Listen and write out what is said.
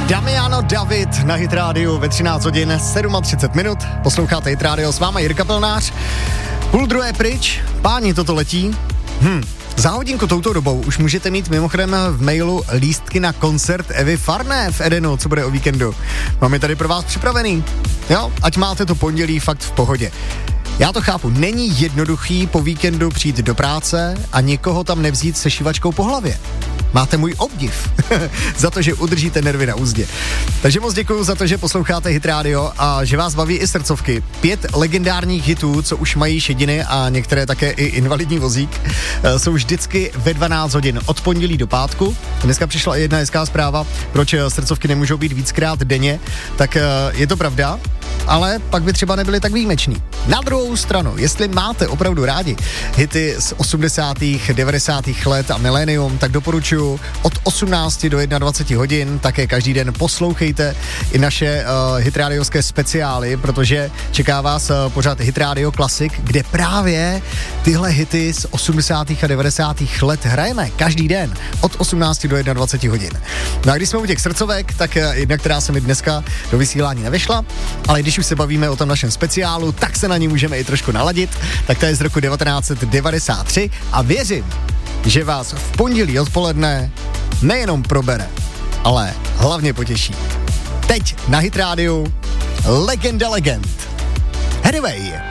Damiano David na Hit Radio ve 13 hodin 37 minut. Posloucháte Hit Radio, s váma Jirka Pilnář. 1:30 pryč, páni, toto letí. Za hodinku touto dobou už můžete mít mimochodem v mailu lístky na koncert Evy Farné v Edenu, co bude o víkendu. Mám je tady pro vás připravený. Jo, ať máte to pondělí fakt v pohodě. Já to chápu, není jednoduchý po víkendu přijít do práce a někoho tam nevzít se šivačkou po hlavě. Máte můj obdiv za to, že udržíte nervy na úzdě. Takže moc děkuju za to, že posloucháte Hit Radio a že vás baví i srdcovky. 5 legendárních hitů, co už mají šediny a některé také i invalidní vozík, jsou vždycky ve 12 hodin od pondělí do pátku. Dneska přišla i jedna hezká zpráva, proč srdcovky nemůžou být víckrát denně, tak je to pravda, ale pak by třeba nebyly tak výjimeční. Na druhou stranu, jestli máte opravdu rádi hity z 80., 90. let a milénium, tak doporučuji od 18 do 21 hodin, také každý den poslouchejte i naše hitradiovské speciály, protože čeká vás pořád Hit Radio Classic, kde právě tyhle hity z 80. a 90. let hrajeme každý den od 18 do 21 hodin. No a když jsme u těch srdcovek, tak jedna, která se mi dneska do vysílání nevyšla, ale když už se bavíme o tom našem speciálu, tak se na ní můžeme i trošku naladit, tak to je z roku 1993 a věřím, že vás v pondělí odpoledne nejenom probere, ale hlavně potěší. Teď na Hit Radio legenda legend. Anyway.